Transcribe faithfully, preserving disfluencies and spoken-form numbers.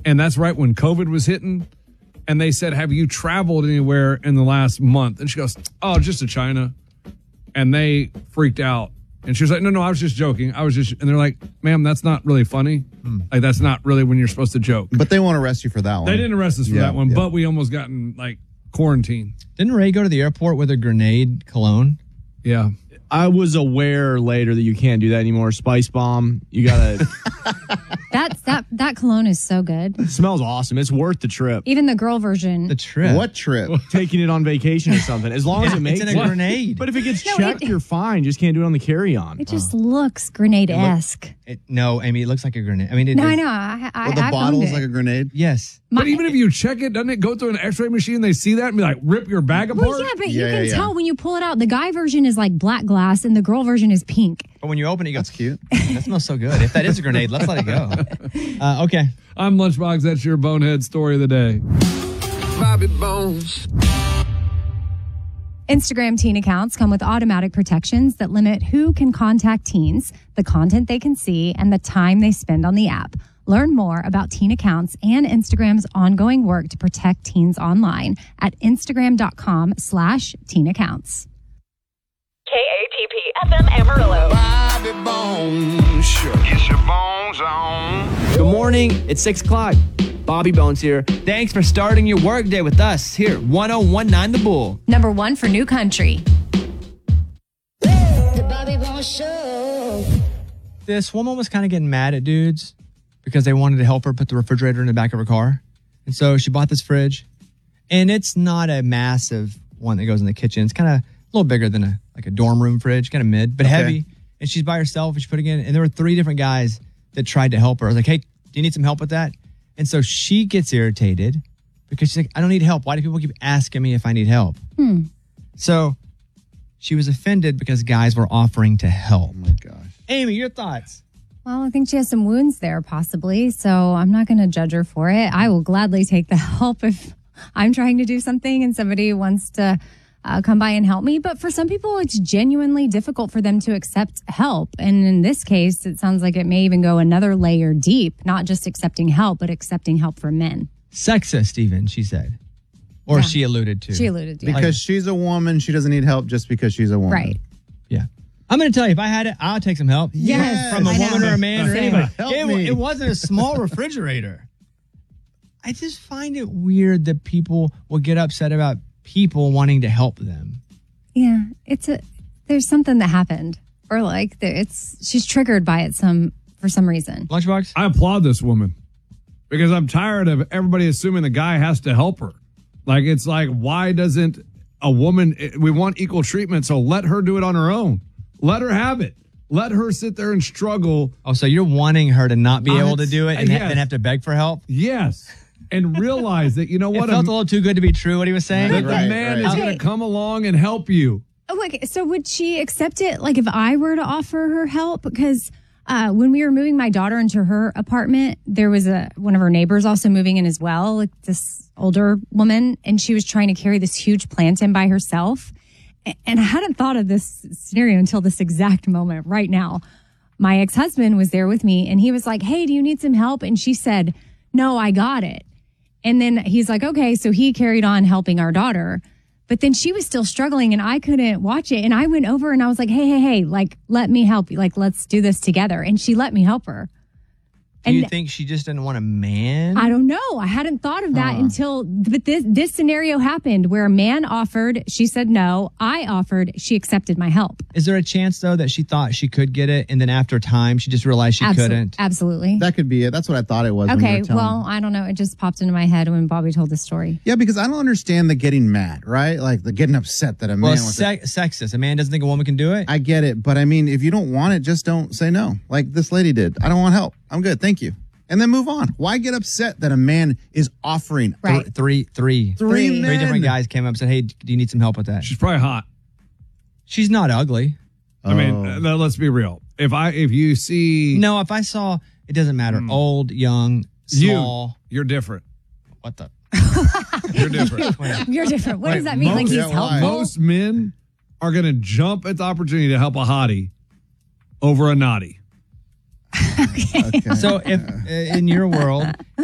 And that's right when COVID was hitting. And they said, have you traveled anywhere in the last month? And she goes, oh, just to China. And they freaked out. And she was like, no, no, I was just joking. I was just, and they're like, ma'am, that's not really funny. Hmm. Like, that's not really when you're supposed to joke. But they won't arrest you for that one. They didn't arrest us for yeah, that one, yeah. but we almost got in, like, quarantine. Didn't Ray go to the airport with a grenade cologne? Yeah. I was aware later that you can't do that anymore. Spice bomb. You gotta. That's that that cologne is so good. It smells awesome. It's worth the trip. Even the girl version. The trip. What trip? Taking it on vacation or something. As long yeah, as it makes it's in a it. grenade. But if it gets No, checked, it- you're fine. Just can't do it on the carry-on. It just looks grenade-esque. It, no, Amy, it looks like a grenade. I mean, it No, is, I know. I, I, Well, the I've bottle owned is it. like a grenade? Yes. My- But even if you check it, doesn't it go through an x-ray machine? They see that and be like, rip your bag apart? Well, yeah, but Yeah, you can yeah, yeah. tell when you pull it out. The guy version is like black glass, and the girl version is pink. But when you open it, you go, That's cute. that smells so good. If that is a grenade, let's let it go. Uh, okay. I'm Lunchbox. That's your bonehead story of the day. Bobby Bones. Instagram teen accounts come with automatic protections that limit who can contact teens, the content they can see, and the time they spend on the app. Learn more about teen accounts and Instagram's ongoing work to protect teens online at Instagram.com slash teen accounts. K A T P F M Amarillo. Bobby Bones. Sure. Get your bones on. Good morning. It's six o'clock. Bobby Bones here. Thanks for starting your workday with us here, one oh one nine The Bull. Number one for New Country. The Bobby Bones Show. This woman was kind of getting mad at dudes because they wanted to help her put the refrigerator in the back of her car. And so she bought this fridge. And it's not a massive one that goes in the kitchen. It's kind of a little bigger than a like a dorm room fridge, kind of mid, but Okay. heavy. And she's by herself and she's putting it in. And there were three different guys that tried to help her. I was like, hey, do you need some help with that? And so she gets irritated because she's like, I don't need help. Why do people keep asking me if I need help? Hmm. So she was offended because guys were offering to help. Oh, my gosh. Amy, your thoughts? Well, I think she has some wounds there, possibly. So I'm not going to judge her for it. I will gladly take the help if I'm trying to do something and somebody wants to uh, come by and help me. But for some people, it's genuinely difficult for them to accept help. And in this case, it sounds like it may even go another layer deep, not just accepting help, but accepting help from men. Sexist, even, she said. Or Yeah. she alluded to. She alluded to it. Because she's a woman, she doesn't need help just because she's a woman. Right. Yeah. I'm going to tell you, if I had it, I'll take some help. Yes, From a I woman know. or a man or Same. anybody. Help It, me. it wasn't a small refrigerator. I just find it weird that people will get upset about people wanting to help them. Yeah, it's a there's something that happened, or like there, it's she's triggered by it some for some reason. Lunchbox? I applaud this woman because I'm tired of everybody assuming the guy has to help her. Like, it's like, why doesn't a woman, we want equal treatment, so let her do it on her own. Let her have it. Let her sit there and struggle. Oh, so you're wanting her to not be Uh, able to do it and yes. ha- then have to beg for help? Yes. And realize that, you know It what? felt a, a little too good to be true, what he was saying. that the Right, man right. is going to come along and help you. Oh, okay, so would she accept it? Like if I were to offer her help, because uh, when we were moving my daughter into her apartment, there was a one of her neighbors also moving in as well, like this older woman, and she was trying to carry this huge plant in by herself. A- And I hadn't thought of this scenario until this exact moment right now. My ex-husband was there with me, and he was like, "Hey, do you need some help?" And she said, "No, I got it." And then he's like, okay, so he carried on helping our daughter. But then she was still struggling and I couldn't watch it. And I went over and I was like, hey, hey, hey, like, let me help you. Like, let's do this together. And she let me help her. Do you And think she just didn't want a man? I don't know. I hadn't thought of that Huh. until, but this, this scenario happened where a man offered, she said no. I offered, she accepted my help. Is there a chance, though, that she thought she could get it and then after time she just realized she Absol- couldn't? Absolutely. That could be it. That's what I thought it was. when you Okay. were telling Well, me. I don't know. It just popped into my head when Bobby told the story. Yeah, because I don't understand the getting mad, right? Like the getting upset that a man Well, wants to- se- sexist. A man doesn't think a woman can do it? I get it, but I mean, if you don't want it, just don't say no. Like this lady did. I don't want help. I'm good. Thank you. And then move on. Why get upset that a man is offering? Right. Th- three, three. Three Three. men. Three different guys came up and said, hey, do you need some help with that? She's probably hot. She's not ugly. I mean, Oh. uh, let's be real. If I, if you see No, if I saw, it doesn't matter. Old, young, you, small. you're different. What the? You're different. You're different. What does that mean? most- Like he's yeah, why? helpful? Most men are going to jump at the opportunity to help a hottie over a naughty. Okay. So if uh, in your world,